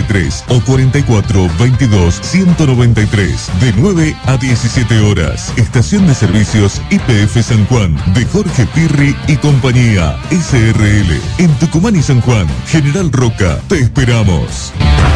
193 o 44 22 193 de 9 a 17 horas. Estación de Servicios YPF San Juan de Jorge Pirri y compañía SRL en Tucumán y San Juan. General Roca, te esperamos.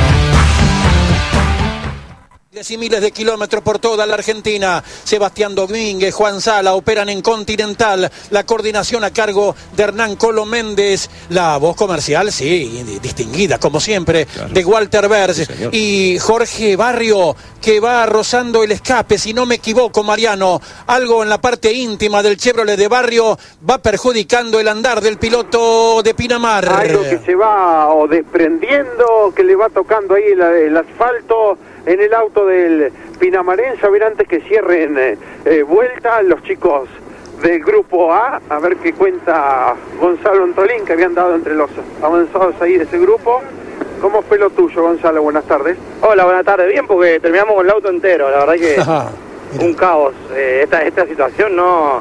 Y miles de kilómetros por toda la Argentina. Sebastián Domínguez, Juan Sala operan en Continental. La coordinación a cargo de Hernán Colo Méndez. La voz comercial, sí, distinguida como siempre, claro, de Walter Berg. Sí, y Jorge Barrio, que va rozando el escape, si no me equivoco, Mariano. Algo en la parte íntima del Chevrolet de Barrio va perjudicando el andar del piloto de Pinamar. Algo que se va o desprendiendo, que le va tocando ahí el asfalto en el auto del pinamarense. A ver, antes que cierren vuelta los chicos del grupo A ver qué cuenta Gonzalo Antolín, que habían dado entre los avanzados ahí de ese grupo. ¿Cómo fue lo tuyo, Gonzalo? Buenas tardes. Hola, buenas tardes. Bien, porque terminamos con el auto entero. La verdad que un caos. Esta situación no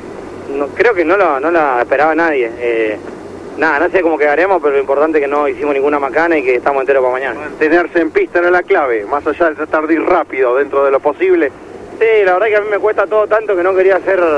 creo que no la esperaba nadie. Nada, no sé cómo quedaremos, pero lo importante es que no hicimos ninguna macana y que estamos enteros para mañana. Mantenerse en pista era la clave, más allá de tratar de ir rápido dentro de lo posible. Sí, la verdad que a mí me cuesta todo tanto que no quería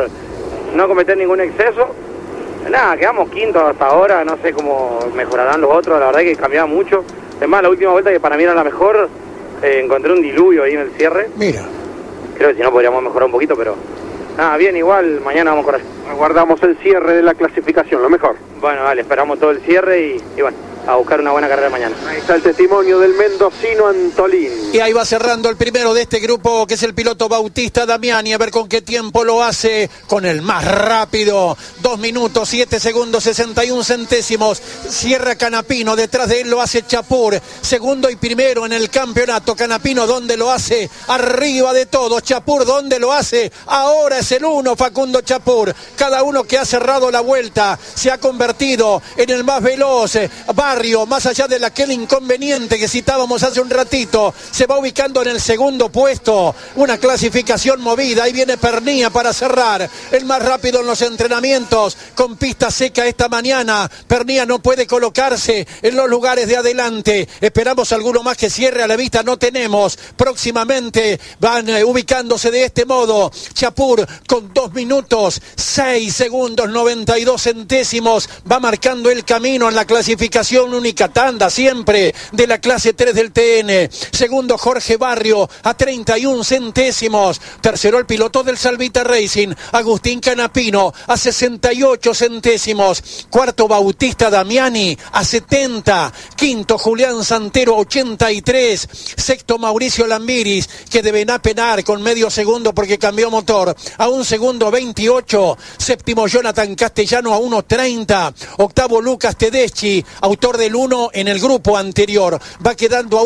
no cometer ningún exceso. Nada, quedamos quintos hasta ahora, no sé cómo mejorarán los otros, la verdad que cambiaba mucho. Es más, la última vuelta, que para mí era la mejor, encontré un diluvio ahí en el cierre. Mira. Creo que si no podríamos mejorar un poquito, pero nada, bien, igual, mañana vamos con eso. Aguardamos el cierre de la clasificación, lo mejor. Bueno, vale, esperamos todo el cierre y bueno, a buscar una buena carrera mañana. Ahí está el testimonio del mendocino Antolín. Y ahí va cerrando el primero de este grupo, que es el piloto Bautista Damiani. A ver con qué tiempo lo hace, con el más rápido. 2 minutos, 7 segundos, 61 centésimos. Cierra Canapino, detrás de él lo hace Chapur. Segundo y primero en el campeonato. Canapino, ¿dónde lo hace? Arriba de todos. Chapur, ¿dónde lo hace? Ahora es el 1, Facundo Chapur. Cada uno que ha cerrado la vuelta se ha convertido en el más veloz. Barrio, más allá de aquel inconveniente que citábamos hace un ratito, se va ubicando en el segundo puesto. Una clasificación movida. Ahí viene Pernía para cerrar. El más rápido en los entrenamientos, con pista seca esta mañana. Pernía no puede colocarse en los lugares de adelante. Esperamos alguno más que cierre, a la vista no tenemos. Próximamente van ubicándose de este modo. Chapur con 2 minutos, 6 segundos, 92 centésimos. Va marcando el camino en la clasificación única tanda siempre de la clase 3 del TN. Segundo Jorge Barrio a 31 centésimos. Tercero el piloto del Salvita Racing, Agustín Canapino, a 68 centésimos. Cuarto Bautista Damiani a 70. Quinto Julián Santero, 83. Sexto Mauricio Lambiris, que deben apenar con medio segundo porque cambió motor, a 1 segundo 28. Séptimo Jonathan Castellano a 1.30. Octavo Lucas Tedeschi, autor del 1 en el grupo anterior, va quedando a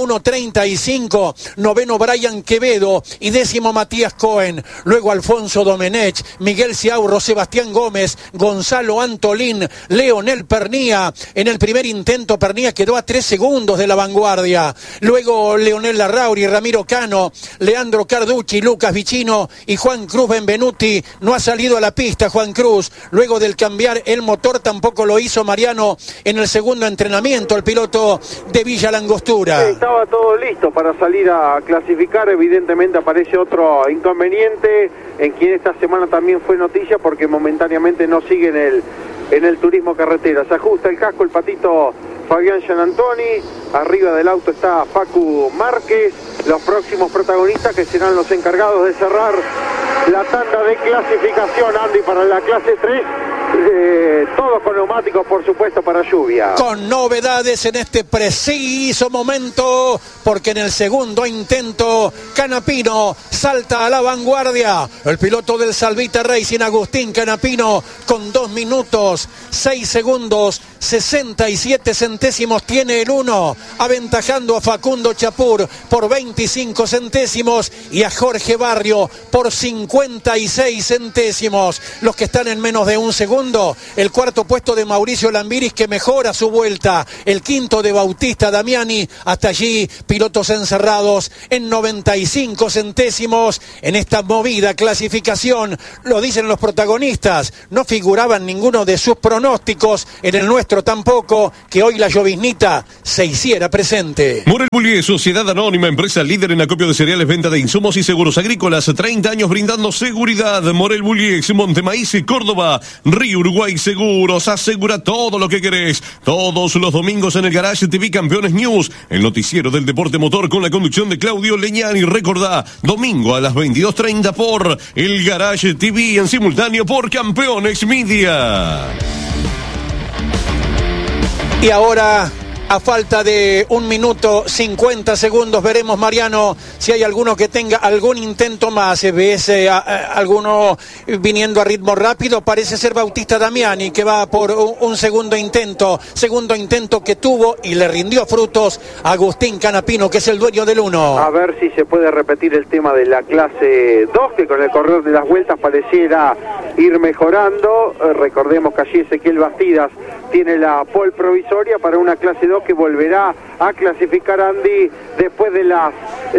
1.35. Noveno Brian Quevedo y décimo Matías Cohen. Luego Alfonso Domenech, Miguel Ciaurro, Sebastián Gómez, Gonzalo Antolín, Leonel Pernía. En el primer intento Pernía quedó a 3 segundos de la vanguardia. Luego Leonel Larrauri, Ramiro Cano, Leandro Carducci, Lucas Vicino y Juan Cruz Benvenuti. No ha salido a la pista Juan Cruz. Luego del cambiar el motor tampoco lo hizo Mariano en el segundo entrenamiento, el piloto de Villa Langostura. Estaba todo listo para salir a clasificar. Evidentemente aparece otro inconveniente en quien esta semana también fue noticia, porque momentáneamente no sigue en el turismo carretera. Se ajusta el casco el patito Fabián Gianantoni. Arriba del auto está Facu Márquez. Los próximos protagonistas, que serán los encargados de cerrar la tanda de clasificación, Andy, para la clase 3. Todos con neumáticos, por supuesto, para lluvia. Con novedades en este preciso momento, porque en el segundo intento Canapino salta a la vanguardia. El piloto del Salvita Racing, Agustín Canapino, con 2 minutos, 6 segundos, 67 centésimos tiene el 1, aventajando a Facundo Chapur por 25 centésimos y a Jorge Barrio por 56 centésimos. Los que están en menos de 1 segundo segundo. El cuarto puesto de Mauricio Lambiris, que mejora su vuelta. El quinto de Bautista Damiani. Hasta allí, pilotos encerrados en 95 centésimos en esta movida clasificación. Lo dicen los protagonistas. No figuraban ninguno de sus pronósticos, en el nuestro tampoco, que hoy la lloviznita se hiciera presente. Morel Bullier, Sociedad Anónima, empresa líder en acopio de cereales, venta de insumos y seguros agrícolas, 30 años brindando seguridad. Morel Bullier, Montemaíz, Córdoba. Río Uruguay Seguros, asegura todo lo que querés. Todos los domingos en el Garage TV Campeones News, el noticiero del deporte motor con la conducción de Claudio Leñani. Recordá, domingo a las 22:30 por el Garage TV, en simultáneo por Campeones Media. Y ahora, a falta de 1 minuto 50 segundos, veremos, Mariano, si hay alguno que tenga algún intento más. ¿Ves alguno viniendo a ritmo rápido? Parece ser Bautista Damiani, que va por un segundo intento que tuvo y le rindió frutos a Agustín Canapino, que es el dueño del 1. A ver si se puede repetir el tema de la clase 2, que con el correr de las vueltas pareciera ir mejorando. Recordemos que allí Ezequiel Bastidas tiene la pole provisoria para una clase 2 que volverá a clasificar Andy después de las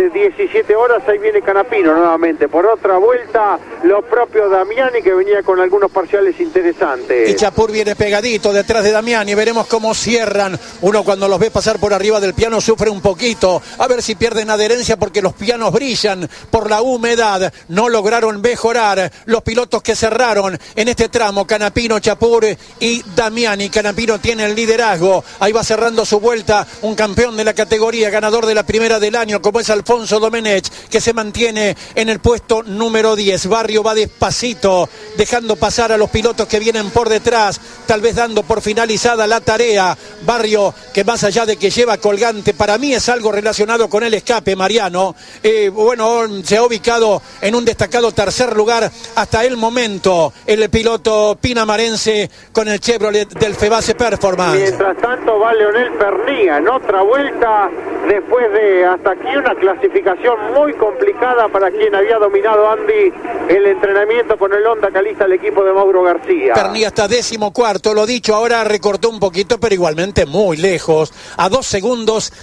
17 horas. Ahí viene Canapino nuevamente por otra vuelta, lo propio Damiani, que venía con algunos parciales interesantes. Y Chapur viene pegadito detrás de Damiani. Veremos cómo cierran. Uno, cuando los ve pasar por arriba del piano, sufre un poquito, a ver si pierden adherencia, porque los pianos brillan por la humedad. No lograron mejorar los pilotos que cerraron en este tramo, Canapino, Chapur y Damiani. Canapino tiene el liderazgo, ahí va cerrando su vuelta un campeón de la categoría, ganador de la primera del año, como es Alfonso Domenech, que se mantiene en el puesto número 10. Barrio va despacito, dejando pasar a los pilotos que vienen por detrás, tal vez dando por finalizada la tarea. Barrio, que más allá de que lleva colgante, para mí es algo relacionado con el escape, Mariano. Se ha ubicado en un destacado tercer lugar hasta el momento el piloto pinamarense con el Chevrolet del Febase Performance. Mientras tanto va Leonel Pernía en otra vuelta, después de hasta aquí una clasificación muy complicada para quien había dominado, Andy, el entrenamiento con el Honda Calista, el equipo de Mauro García. Pernía está 14º, lo dicho, ahora recortó un poquito, pero igualmente muy lejos, a 2 segundos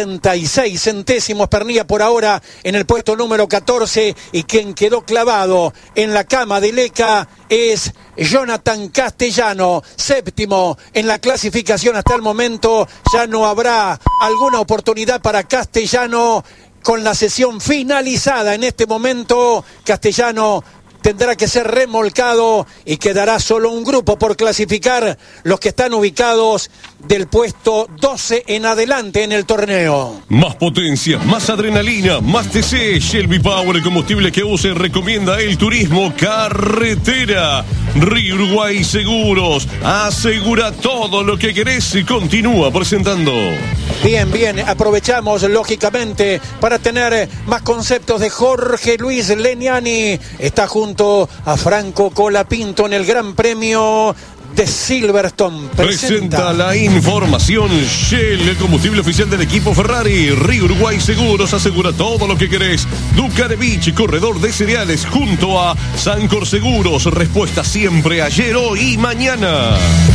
76 centésimos. Pernía por ahora en el puesto número 14, y quien quedó clavado en la cama de Leca es Jonathan Castellano, 7º en la clasificación hasta el momento. Ya no habrá alguna oportunidad para Castellano con la sesión finalizada en este momento. Castellano tendrá que ser remolcado y quedará solo un grupo por clasificar, los que están ubicados del puesto 12 en adelante en el torneo. Más potencia, más adrenalina, más TC. Shelby Power, el combustible que use, recomienda el turismo carretera. Río Uruguay Seguros, asegura todo lo que querés y continúa presentando. Bien, aprovechamos lógicamente para tener más conceptos de Jorge Luis Leñani. Está junto a Franco Colapinto en el Gran Premio de Silverstone. Presenta la información Shell, el combustible oficial del equipo Ferrari. Río Uruguay Seguros, asegura todo lo que querés. Ducarevich, corredor de cereales, junto a Sancor Seguros. Respuesta siempre ayer, hoy y mañana.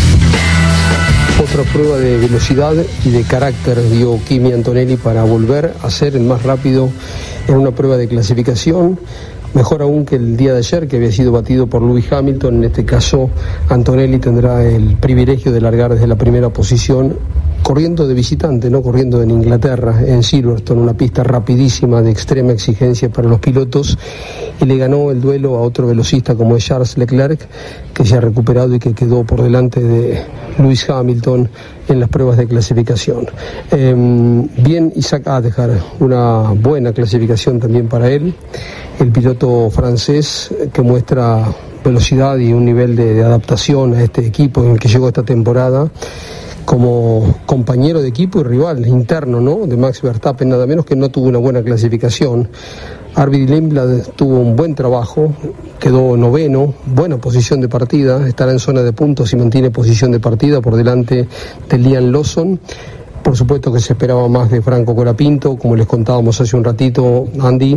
Otra prueba de velocidad y de carácter dio Kimi Antonelli para volver a ser el más rápido en una prueba de clasificación. Mejor aún que el día de ayer, que había sido batido por Lewis Hamilton. En este caso, Antonelli tendrá el privilegio de largar desde la primera posición, corriendo de visitante, no corriendo en Inglaterra, en Silverstone, una pista rapidísima de extrema exigencia para los pilotos, y le ganó el duelo a otro velocista como es Charles Leclerc, que se ha recuperado y que quedó por delante de Lewis Hamilton en las pruebas de clasificación. Bien, Isaac Adjar, una buena clasificación también para él, el piloto francés que muestra velocidad y un nivel de adaptación a este equipo en el que llegó esta temporada, como compañero de equipo y rival interno, ¿no?, de Max Verstappen, nada menos, que no tuvo una buena clasificación. Arvid Lindblad tuvo un buen trabajo, quedó 9º, buena posición de partida, estará en zona de puntos y mantiene posición de partida por delante de Liam Lawson. Por supuesto que se esperaba más de Franco Colapinto, como les contábamos hace un ratito, Andy.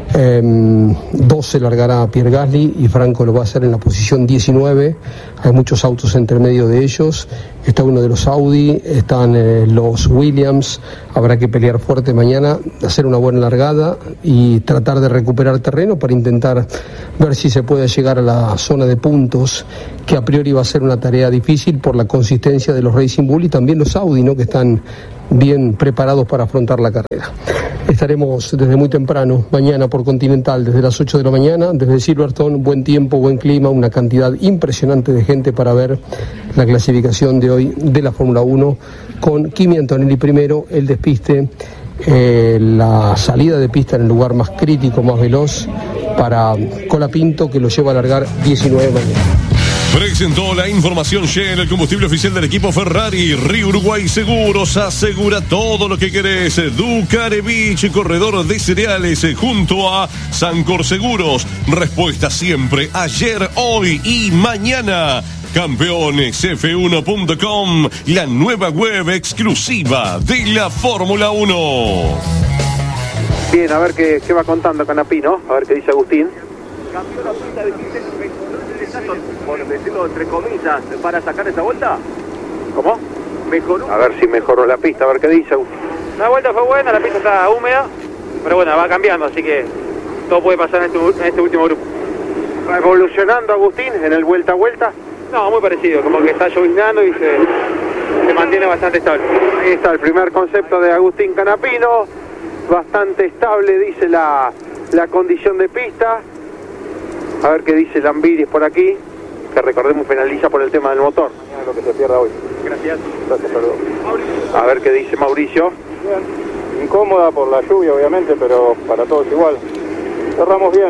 12 largará Pierre Gasly y Franco lo va a hacer en la posición 19. Hay muchos autos entre medio de ellos. Está uno de los Audi, están los Williams. Habrá que pelear fuerte mañana, hacer una buena largada y tratar de recuperar terreno para intentar ver si se puede llegar a la zona de puntos, que a priori va a ser una tarea difícil por la consistencia de los Racing Bull y también los Audi, ¿no?, que están bien preparados para afrontar la carrera. Estaremos desde muy temprano, mañana por Continental, desde las 8 de la mañana, desde Silverstone, buen tiempo, buen clima, una cantidad impresionante de gente para ver la clasificación de hoy de la Fórmula 1, con Kimi Antonelli primero, el despiste, la salida de pista en el lugar más crítico, más veloz, para Colapinto, que lo lleva a largar 19 mañana. Presentó la información Shell, el combustible oficial del equipo Ferrari. Río Uruguay Seguros, asegura todo lo que querés. Ducarevich, corredor de cereales, junto a Sancor Seguros. Respuesta siempre, ayer, hoy y mañana. Campeones F1.com, la nueva web exclusiva de la Fórmula 1. Bien, a ver qué va contando Canapino, a ver qué dice Agustín. ¿Cambió la pista de 15 por decirlo entre comillas, para sacar esa vuelta? ¿Cómo? ¿Mejoró? A ver si mejoró la pista, a ver qué dice Agustín. La vuelta fue buena, la pista está húmeda, pero bueno, va cambiando, así que todo puede pasar en este último grupo. ¿Va evolucionando Agustín en el vuelta a vuelta? No, muy parecido, como que está lloviznando y se mantiene bastante estable. Ahí está el primer concepto de Agustín Canapino, bastante estable, dice la condición de pista. A ver qué dice Lambiris por aquí, que recordemos finaliza por el tema del motor. Lo que se pierda hoy. Gracias. Gracias, saludos. A ver qué dice Mauricio. Bien. Incómoda por la lluvia, obviamente, pero para todos igual. Cerramos bien.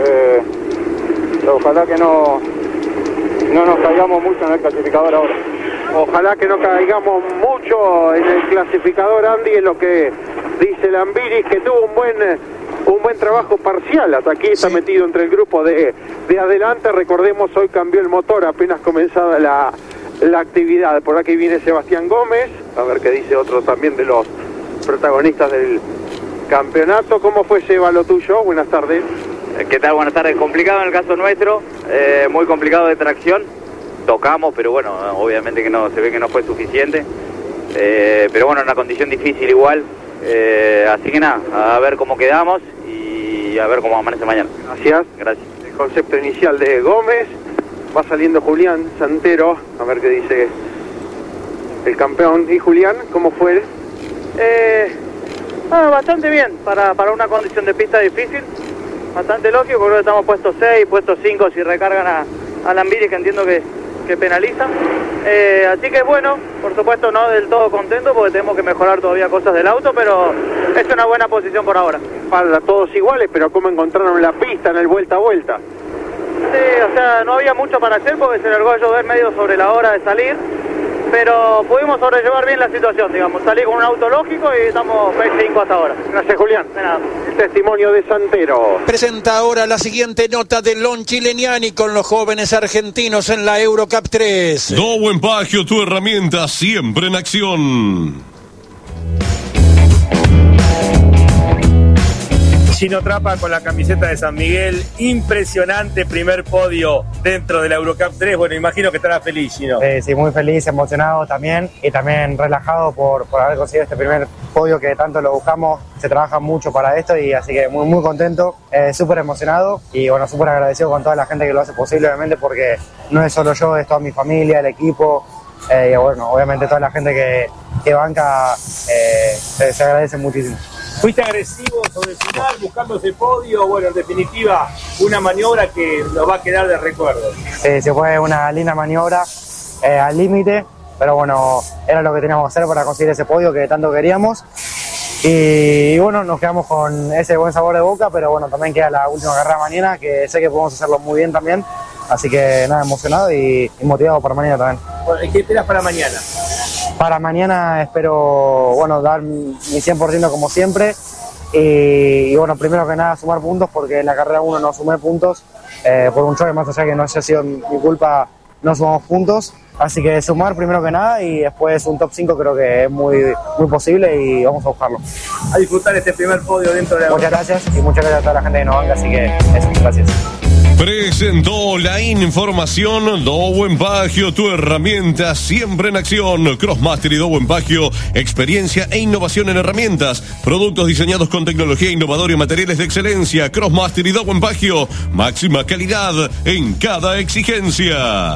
Ojalá que no nos caigamos mucho en el clasificador ahora. Ojalá que no caigamos mucho en el clasificador, Andy, es lo que dice Lambiris, que tuvo un buen trabajo parcial. Hasta aquí está metido entre el grupo de adelante. Recordemos, hoy cambió el motor apenas comenzada la actividad. Por aquí viene Sebastián Gómez, a ver qué dice otro también de los protagonistas del campeonato. ¿Cómo fue, Seba, lo tuyo? Buenas tardes. ¿Qué tal? Buenas tardes. Complicado en el caso nuestro, muy complicado de tracción. Tocamos, pero bueno, obviamente que no se ve que no fue suficiente. Pero bueno, una condición difícil igual. Así que nada, a ver cómo quedamos y a ver cómo amanece mañana. Gracias. Gracias. El concepto inicial de Gómez. Va saliendo Julián Santero, a ver qué dice el campeón. ¿Y Julián, cómo fue? Bastante bien, para una condición de pista difícil. Bastante lógico, creo que estamos puestos 6, puestos 5 si recargan a Lambiris, que entiendo que penalizan. Así que bueno, por supuesto no del todo contento porque tenemos que mejorar todavía cosas del auto, pero es una buena posición por ahora. Para todos iguales, pero ¿cómo encontraron la pista en el vuelta a vuelta? Sí, o sea, no había mucho para hacer porque se largó a llover medio sobre la hora de salir, pero pudimos sobrellevar bien la situación, digamos. Salí con un auto lógico y estamos P5 hasta ahora. Gracias, Julián. De nada. El testimonio de Santero. Presenta ahora la siguiente nota de Lon Chileniani con los jóvenes argentinos en la Eurocup 3. Dow Empagio, tu herramienta siempre en acción. Gino Trapa con la camiseta de San Miguel, impresionante primer podio dentro de la Eurocup 3, bueno, imagino que estará feliz, Gino. Sí, muy feliz, emocionado también y también relajado por haber conseguido este primer podio que tanto lo buscamos, se trabaja mucho para esto y así que muy contento, súper emocionado y bueno, súper agradecido con toda la gente que lo hace posible, obviamente, porque no es solo yo, es toda mi familia, el equipo y bueno, obviamente toda la gente que banca, se agradece muchísimo. Fuiste agresivo sobre el final, buscando ese podio, bueno, en definitiva, una maniobra que nos va a quedar de recuerdo. Sí, se fue una linda maniobra al límite, pero bueno, era lo que teníamos que hacer para conseguir ese podio que tanto queríamos. Y bueno, nos quedamos con ese buen sabor de boca, pero bueno, también queda la última carrera mañana, que sé que podemos hacerlo muy bien también. Así que nada, emocionado y motivado para mañana también. ¿Qué esperas para mañana? Para mañana espero, bueno, dar mi 100% como siempre y bueno, primero que nada sumar puntos porque en la carrera 1 no sumé puntos por un choque, más allá que no haya sido mi culpa no sumamos puntos. Así que sumar primero que nada y después un top 5 creo que es muy posible y vamos a buscarlo. A disfrutar este primer podio dentro de la... Muchas gracias y muchas gracias a toda la gente que nos banca, así que eso, gracias. Presentó la información Do Empagio, tu herramienta siempre en acción. Crossmaster y Do Empagio, experiencia e innovación en herramientas. Productos diseñados con tecnología innovadora y materiales de excelencia. Crossmaster y Do Empagio, máxima calidad en cada exigencia.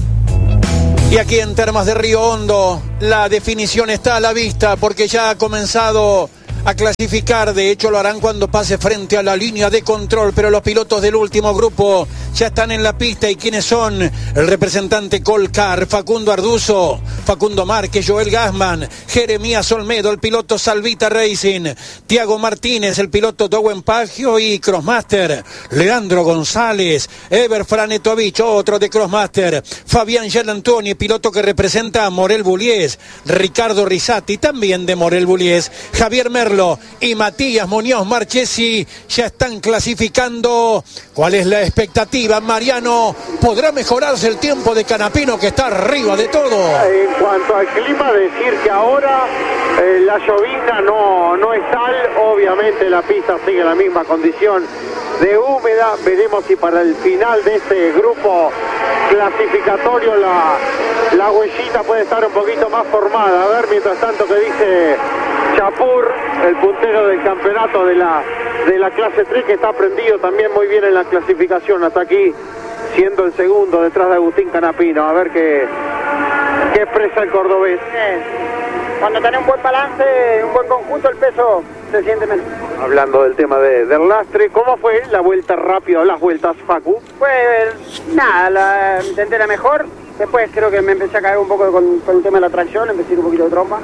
Y aquí en Termas de Río Hondo, la definición está a la vista porque ya ha comenzado a clasificar. De hecho, lo harán cuando pase frente a la línea de control, pero los pilotos del último grupo ya están en la pista. ¿Y quiénes son? El representante Colcar, Facundo Arduzo, Facundo Márquez, Joel Gassman, Jeremías Olmedo, el piloto Salvita Racing, Tiago Martínez, el piloto Do Empagio, y Crossmaster, Leandro González, Ever Franetovich, otro de Crossmaster, Fabián Gianantoni, piloto que representa a Morel Bullies, Ricardo Risati, también de Morel Bullies, Javier Merlo y Matías Muñoz Marchesi ya están clasificando. ¿Cuál es la expectativa, Mariano? ¿Podrá mejorarse el tiempo de Canapino, que está arriba de todo? En cuanto al clima, decir que ahora la llovizna no es tal. Obviamente la pista sigue la misma condición de húmeda. Veremos si para el final de este grupo clasificatorio la huellita puede estar un poquito más formada. A ver, mientras tanto, que dice Chapur, el puntero del campeonato de la clase 3, que está prendido también muy bien en la clasificación hasta aquí, siendo el segundo detrás de Agustín Canapino. A ver qué expresa el cordobés. Cuando tenés un buen balance, un buen conjunto, el peso se siente menos. Hablando del tema del lastre, ¿cómo fue la vuelta rápida, las vueltas, Facu? Pues nada, intenté la mejor. Después creo que me empecé a caer un poco con el tema de la tracción, empecé a ir un poquito de trompa.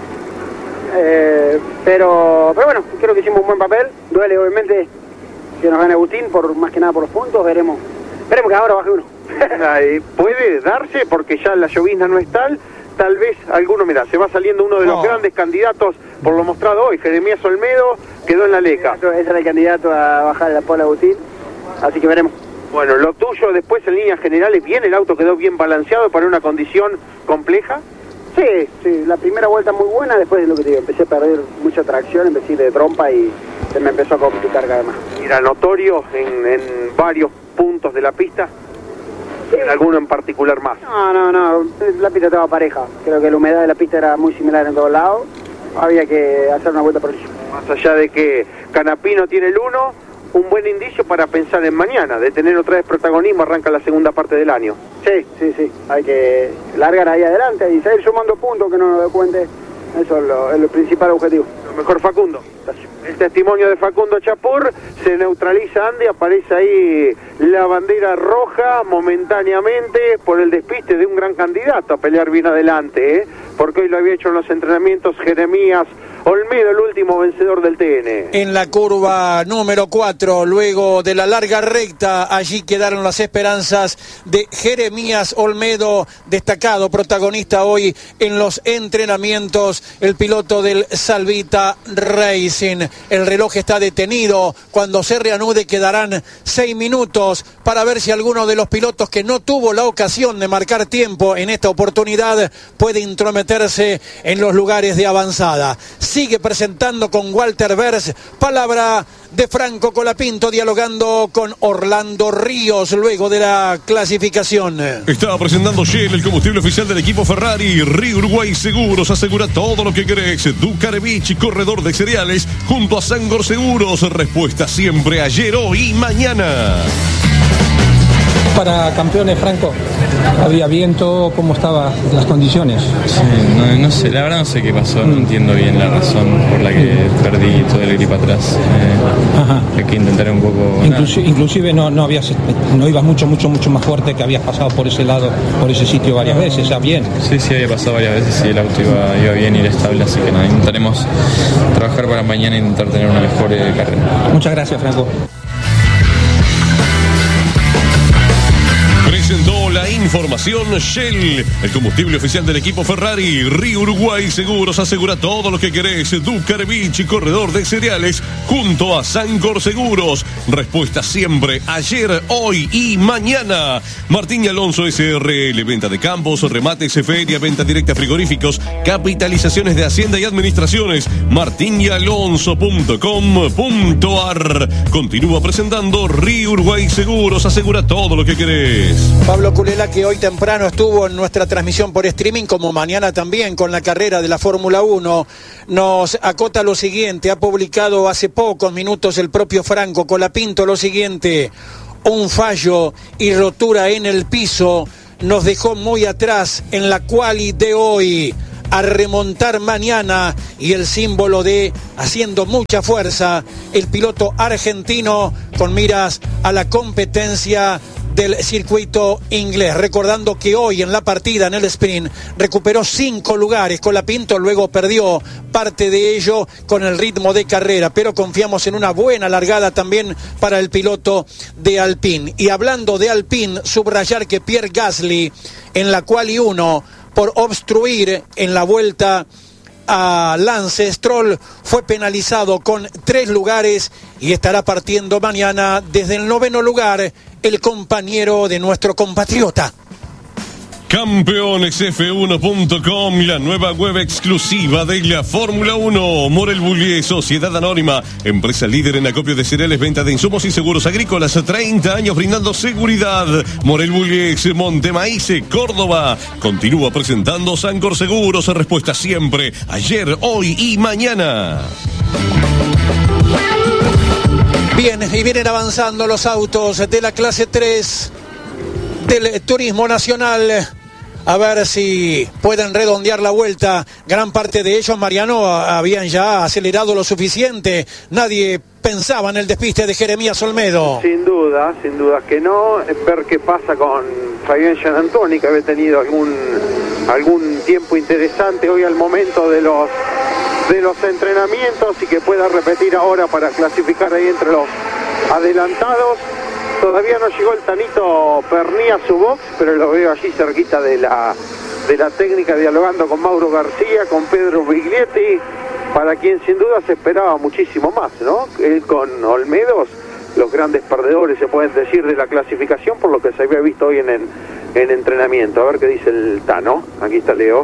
Pero bueno, creo que hicimos un buen papel. Duele obviamente que nos gane Agustín, más que nada por los puntos. Veremos que ahora baje uno. Puede darse, porque ya la llovizna no es tal vez alguno, mira, se va saliendo uno de los grandes candidatos por lo mostrado hoy. Jeremías Olmedo quedó en la leca. Ese era el candidato a bajar la pola Agustín, así que veremos. Bueno, lo tuyo después en líneas generales, bien, el auto quedó bien balanceado para una condición compleja. Sí, la primera vuelta muy buena, después de lo que te digo, empecé a perder mucha tracción, empecé de trompa y se me empezó a complicar cada vez más. Mira, notorio en varios puntos de la pista, ¿alguno en particular más? No, la pista estaba pareja, creo que la humedad de la pista era muy similar en todos lados, había que hacer una vuelta por ello. Más allá de que Canapino tiene el 1, un buen indicio para pensar en mañana, de tener otra vez protagonismo, arranca la segunda parte del año. Sí, hay que largar ahí adelante y seguir sumando puntos, que no nos dé cuenta. Eso es el principal objetivo. Lo mejor, Facundo. El testimonio de Facundo Chapur, se neutraliza Andy, aparece ahí la bandera roja momentáneamente por el despiste de un gran candidato a pelear bien adelante, porque hoy lo había hecho en los entrenamientos Jeremías Olmedo, el último vencedor del TN. En la curva número 4, luego de la larga recta, allí quedaron las esperanzas de Jeremías Olmedo, destacado protagonista hoy en los entrenamientos, el piloto del Salvita Racing. El reloj está detenido. Cuando se reanude quedarán 6 minutos para ver si alguno de los pilotos que no tuvo la ocasión de marcar tiempo en esta oportunidad puede intrometerse en los lugares de avanzada. Sigue presentando con Walter Vers, palabra de Franco Colapinto dialogando con Orlando Ríos luego de la clasificación. Estaba presentando Shell, el combustible oficial del equipo Ferrari. Río Uruguay Seguros, asegura todo lo que querés. Ducarevich, corredor de cereales, junto a Sangor Seguros. Respuesta siempre ayer, hoy y mañana. Para campeones, Franco, ¿había viento? ¿Cómo estaban las condiciones? Sí, no sé, la verdad no sé qué pasó, no entiendo bien la razón por la que perdí todo el grip atrás. Hay que intentar un poco... Inclusive no ibas mucho más fuerte, que habías pasado por ese lado, por ese sitio varias veces, ya bien. Sí, había pasado varias veces y el auto iba bien y era estable, así que nada, intentaremos trabajar para mañana e intentar tener una mejor carrera. Muchas gracias, Franco. Presentó último, la información. Shell, el combustible oficial del equipo Ferrari. Río Uruguay Seguros asegura todo lo que querés. Ducar Beach, corredor de cereales, junto a Sancor Seguros. Respuesta siempre, ayer, hoy y mañana. Martín y Alonso SRL, venta de campos, remates, feria, venta directa, frigoríficos, capitalizaciones de Hacienda y Administraciones. martinyalonso.com.ar. Continúa presentando Río Uruguay Seguros, asegura todo lo que querés. Pablo Culela, que hoy temprano estuvo en nuestra transmisión por streaming, como mañana también con la carrera de la Fórmula 1, nos acota lo siguiente. Ha publicado hace pocos minutos el propio Franco Colapinto lo siguiente: un fallo y rotura en el piso nos dejó muy atrás en la quali de hoy. A remontar mañana, y el símbolo de haciendo mucha fuerza, el piloto argentino con miras a la competencia del circuito inglés. Recordando que hoy en la partida, en el sprint, recuperó 5 lugares. Colapinto luego perdió parte de ello con el ritmo de carrera, pero confiamos en una buena largada también para el piloto de Alpine. Y hablando de Alpine, subrayar que Pierre Gasly en la quali 1, por obstruir en la vuelta a Lance Stroll, fue penalizado con 3 lugares y estará partiendo mañana desde el 9º lugar el compañero de nuestro compatriota. Campeonesf1.com, la nueva web exclusiva de la Fórmula 1. Morel Bullier, Sociedad Anónima, empresa líder en acopio de cereales, venta de insumos y seguros agrícolas, 30 años brindando seguridad. Morel Bullier, Montemaíz, Córdoba. Continúa presentando Sancor Seguros, respuesta siempre, ayer, hoy y mañana. Bien, y vienen avanzando los autos de la clase 3 del Turismo Nacional. A ver si pueden redondear la vuelta. Gran parte de ellos, Mariano, habían ya acelerado lo suficiente. Nadie pensaba en el despiste de Jeremías Olmedo. Sin duda que no. Ver qué pasa con Fabián Gianantoni, que había tenido algún tiempo interesante hoy al momento de los entrenamientos, y que pueda repetir ahora para clasificar ahí entre los adelantados. Todavía no llegó el Tanito Perní a su box, pero lo veo allí cerquita de la técnica, dialogando con Mauro García, con Pedro Biglietti, para quien sin duda se esperaba muchísimo más, ¿no? Él con Olmedos, los grandes perdedores, se pueden decir, de la clasificación, por lo que se había visto hoy en entrenamiento. A ver qué dice el Tano. Aquí está Leo.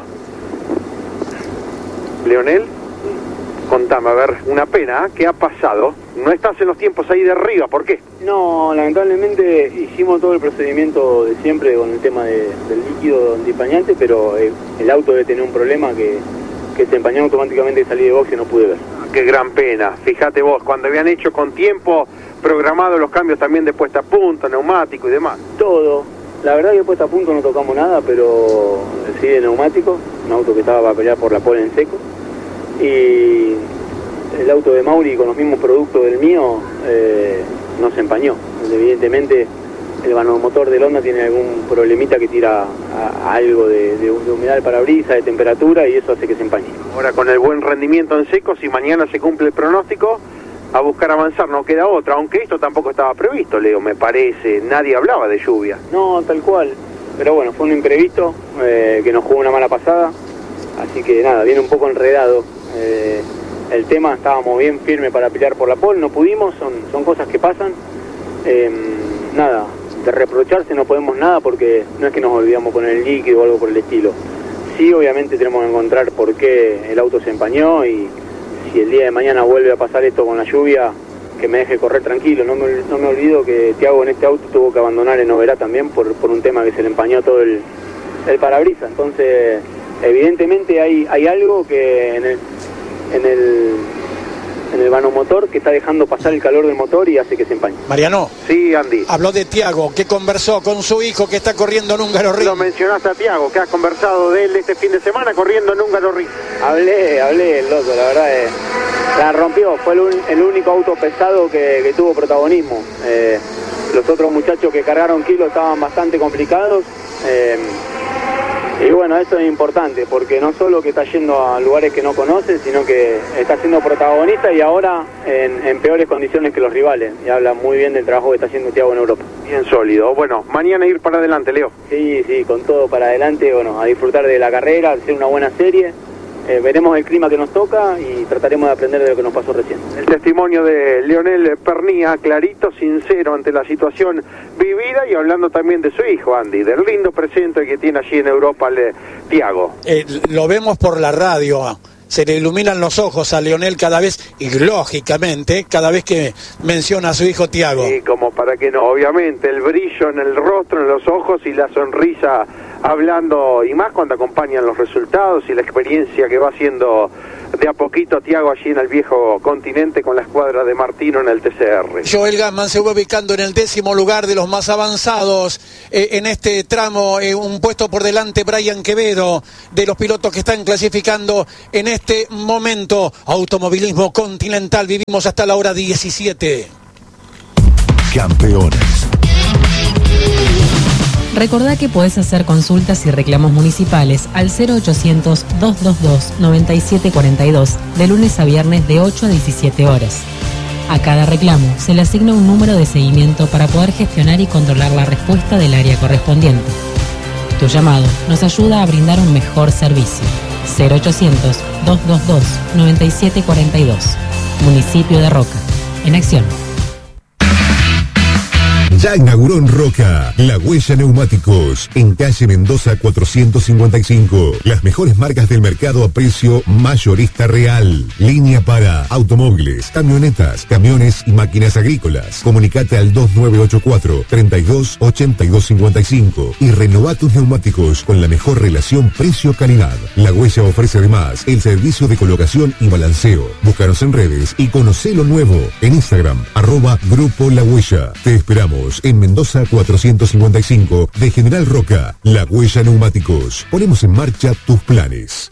Leonel, contame, a ver, una pena, ¿eh? ¿Qué ha pasado? No estás en los tiempos ahí de arriba, ¿por qué? No, lamentablemente hicimos todo el procedimiento de siempre con el tema del líquido antipañante, pero el auto debe tener un problema que se empañó automáticamente y salí de box y no pude ver. Qué gran pena. Fíjate vos, cuando habían hecho con tiempo programado los cambios también de puesta a punto, neumático y demás. Todo. La verdad que puesta a punto no tocamos nada, pero sí de neumático, un auto que estaba para pelear por la pole en seco. Y el auto de Mauri con los mismos productos del mío no se empañó. Evidentemente el vanomotor del Honda tiene algún problemita que tira algo de humedad del parabrisas, de temperatura, y eso hace que se empañe. Ahora con el buen rendimiento en seco, si mañana se cumple el pronóstico, a buscar avanzar, no queda otra, aunque esto tampoco estaba previsto, Leo, me parece. Nadie hablaba de lluvia. No, tal cual, pero bueno, fue un imprevisto que nos jugó una mala pasada, así que nada, viene un poco enredado el tema. Estábamos bien firmes para pelear por la pole, no pudimos, son cosas que pasan. Nada, de reprocharse no podemos nada, porque no es que nos olvidamos con el líquido o algo por el estilo. Sí, obviamente tenemos que encontrar por qué el auto se empañó, y si el día de mañana vuelve a pasar esto con la lluvia, que me deje correr tranquilo. No me olvido que Thiago en este auto tuvo que abandonar en Oberá también por un tema que se le empañó todo el parabrisas. Entonces, evidentemente hay algo que en el vanomotor que está dejando pasar el calor del motor y hace que se empañe. Mariano. Sí, Andy. Habló de Thiago, que conversó con su hijo que está corriendo en Húngaro Ring. Lo mencionaste a Thiago, que has conversado de él este fin de semana corriendo en Húngaro Ring. Hablé el loco, la verdad la rompió. Fue el único auto pesado que tuvo protagonismo. Los otros muchachos que cargaron kilos estaban bastante complicados. Y bueno, eso es importante, porque no solo que está yendo a lugares que no conoce, sino que está siendo protagonista y ahora en peores condiciones que los rivales. Y habla muy bien del trabajo que está haciendo Thiago en Europa. Bien sólido. Bueno, mañana ir para adelante, Leo. Sí, con todo para adelante, bueno, a disfrutar de la carrera, hacer una buena serie. Veremos el clima que nos toca y trataremos de aprender de lo que nos pasó recién. El testimonio de Lionel Pernía, clarito, sincero ante la situación vivida y hablando también de su hijo, Andy, del lindo presente que tiene allí en Europa Thiago. Lo vemos por la radio, se le iluminan los ojos a Lionel cada vez, y lógicamente, cada vez que menciona a su hijo Thiago. Y como para que no, obviamente, el brillo en el rostro, en los ojos y la sonrisa hablando, y más cuando acompañan los resultados y la experiencia que va haciendo de a poquito Thiago allí en el viejo continente con la escuadra de Martino en el TCR. Joel Gassman se va ubicando en el 10º lugar de los más avanzados en este tramo, un puesto por delante Brian Quevedo, de los pilotos que están clasificando en este momento. Automovilismo Continental, vivimos hasta la hora 17. Campeones. Recordá que podés hacer consultas y reclamos municipales al 0800-222-9742 de lunes a viernes de 8 a 17 horas. A cada reclamo se le asigna un número de seguimiento para poder gestionar y controlar la respuesta del área correspondiente. Tu llamado nos ayuda a brindar un mejor servicio. 0800-222-9742. Municipio de Roca. En acción. Ya inauguró en Roca La Huella Neumáticos, en calle Mendoza 455. Las mejores marcas del mercado a precio mayorista real. Línea para automóviles, camionetas, camiones y máquinas agrícolas. Comunicate al 2984-328255 y renová tus neumáticos con la mejor relación precio-calidad. La Huella ofrece además el servicio de colocación y balanceo. Búscanos en redes y conocé lo nuevo en Instagram, @Grupo La Huella. Te esperamos en Mendoza 455 de General Roca. La Huella Neumáticos. Ponemos en marcha tus planes.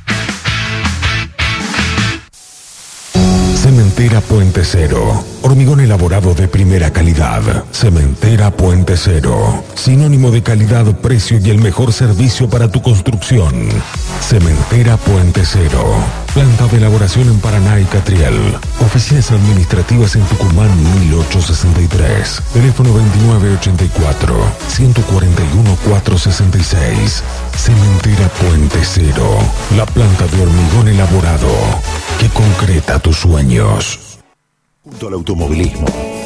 Cementera Puente Cero. Hormigón elaborado de primera calidad. Cementera Puente Cero. Sinónimo de calidad, precio y el mejor servicio para tu construcción. Cementera Puente Cero. Planta de elaboración en Paraná y Catriel. Oficinas administrativas en Tucumán 1863. Teléfono 2984-141-466. Cementera Puente Cero. La planta de hormigón elaborado que concreta tus sueños. Junto al automovilismo.